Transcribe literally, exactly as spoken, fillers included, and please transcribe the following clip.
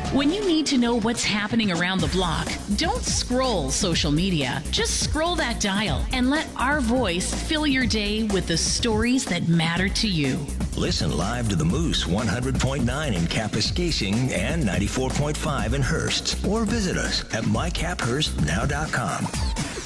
When you need to know what's happening around the block, don't scroll social media. Just scroll that dial and let our voice fill your day with the stories that matter to you. Listen live to the Moose one hundred point nine in Kapuskasing and ninety-four point five in Hearst. Or visit us at my cap hurst now dot com.